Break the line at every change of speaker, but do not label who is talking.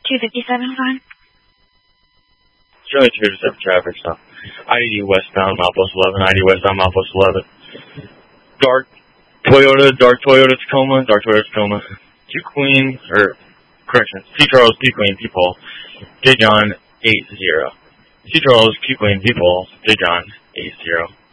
257 is on.
Showing 257 traffic stop. ID westbound, Milepost 11. ID westbound, Milepost 11. Dark Toyota Tacoma. Q Queen, C Charles, P Queen, P Paul. J John 80. C Charles, Q Queen, P Paul. J John 80.